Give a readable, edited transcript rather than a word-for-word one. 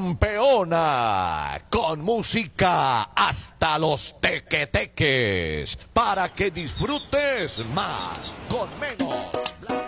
campeona, con música hasta los tequeteques, para que disfrutes más con menos.